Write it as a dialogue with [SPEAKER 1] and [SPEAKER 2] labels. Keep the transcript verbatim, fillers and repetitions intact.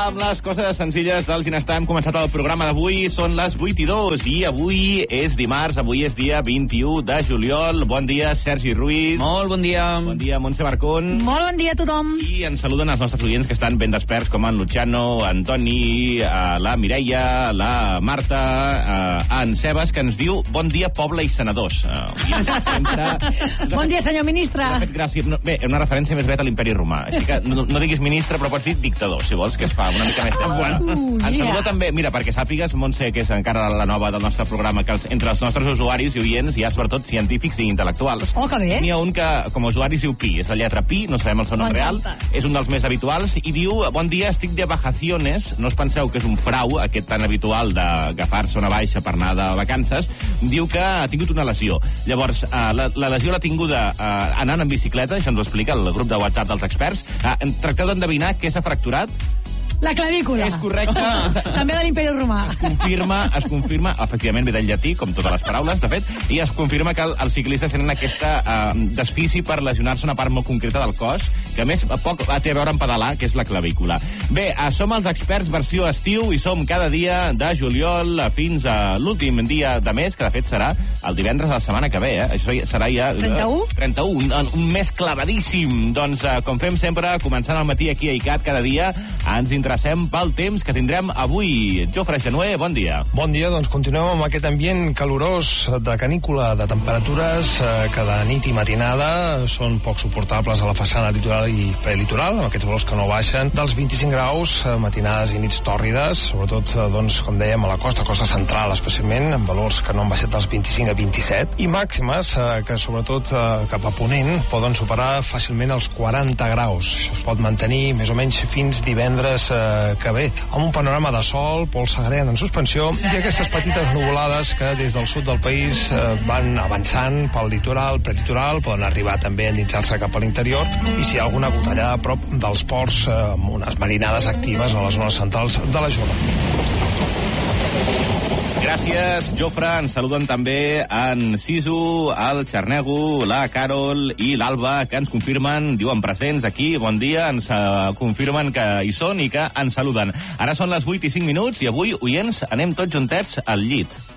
[SPEAKER 1] amb les coses senzilles del Ginestar. Hem començat el programa d'avui, són les vuit i dos, i avui és dimarts, avui és dia vint-i-u de juliol. Bon dia, Sergi Ruiz.
[SPEAKER 2] Molt bon dia.
[SPEAKER 1] Bon dia, Montse Barcón.
[SPEAKER 3] Molt bon dia a tothom.
[SPEAKER 1] I ens saluden els nostres oients que estan ben desperts, com en Luciano, en Toni, la Mireia, la Marta, en Sebas, que ens diu bon dia, poble i senadors. Sempre...
[SPEAKER 3] Bon dia, senyor ministre.
[SPEAKER 1] Fet gràcia. No, bé, una referència més aviat a l'imperi romà. Així que no, no diguis ministre, però pots dir dictador, si vols, que es fa una mica més temps. Bueno,
[SPEAKER 3] Uh,
[SPEAKER 1] ens
[SPEAKER 3] yeah.
[SPEAKER 1] saluda també, mira, perquè sàpigues, Montse, que és encara la nova del nostre programa, que els, entre els nostres usuaris i oients hi ha sobretot científics i intel·lectuals.
[SPEAKER 3] Oh, que bé.
[SPEAKER 1] N'hi ha un que, com a usuari, diu Pi, és la lletra Pi, no sabem el seu nom real, és un dels més habituals, i diu, bon dia, estic de vacaciones, no us penseu que és un frau, aquest tan habitual d'agafar-se una baixa per anar de vacances, diu que ha tingut una lesió. Llavors, eh, la, la lesió l'ha tinguda eh, anant en bicicleta, això ens ho explica el grup de WhatsApp dels experts. Eh, tracteu d'endevinar què s'ha fracturat?
[SPEAKER 3] La clavícula.
[SPEAKER 1] És correcte.
[SPEAKER 3] També de l'imperi romà.
[SPEAKER 1] Es confirma, es confirma, efectivament ve del llatí, com totes les paraules, de fet, i es confirma que el, els ciclistes tenen aquesta eh, desfici per lesionar-se una part molt concreta del cos, que a més poc té a veure amb pedalar, que és la clavícula. Bé, eh, som els experts versió estiu i som cada dia de juliol fins a l'últim dia de mes, que de fet serà el divendres de la setmana que ve, eh? Això serà ja...
[SPEAKER 3] trenta-u?
[SPEAKER 1] trenta-u, un, un mes clavadíssim. Doncs, eh, com fem sempre, començant al matí aquí a ICAT, cada dia ens interessem pel temps que tindrem avui. Jofre Genuer, bon dia.
[SPEAKER 4] Bon dia, doncs continuem amb aquest ambient calorós de canícula, de temperatures eh, que de nit i matinada són poc suportables a la façana litoral i prelitoral, amb aquests valors que no baixen dels vint-i-cinc graus, eh, matinades i nits tòrrides, sobretot, eh, doncs, com dèiem, a la costa, costa central especialment, amb valors que no han baixat dels vint-i-cinc a vint-i-set, i màximes eh, que sobretot eh, cap a ponent poden superar fàcilment els quaranta graus. Això es pot mantenir més o menys fins divendres que ve, amb un panorama de sol, pols sagren en suspensió i aquestes petites nuvolades que des del sud del país eh, van avançant pel litoral, prelitoral, poden arribar també a endinsar-se cap a l'interior i si hi ha alguna gotellada a prop dels ports eh, amb unes marinades actives a les zones centrals de la zona.
[SPEAKER 1] Gràcies, Jofre. Ens saluden també en Sisu, el Xarnego, la Carol i l'Alba, que ens confirmen, diuen presents aquí, bon dia, ens uh, confirmen que hi són i que ens saluden. Ara són les vuit i cinc minuts i avui, oients, anem tots juntets al llit.